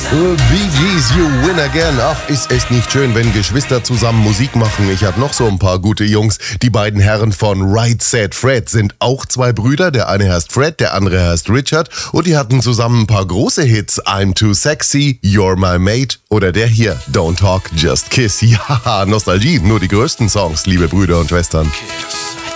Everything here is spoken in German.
Bee Gees, You Win Again. Ach, ist es nicht schön, wenn Geschwister zusammen Musik machen. Ich hab noch so ein paar gute Jungs. Die beiden Herren von Right Said Fred sind auch zwei Brüder. Der eine heißt Fred, der andere heißt Richard. Und die hatten zusammen ein paar große Hits. I'm Too Sexy, You're My Mate oder der hier, Don't Talk, Just Kiss. Ja, Nostalgie, nur die größten Songs, liebe Brüder und Schwestern.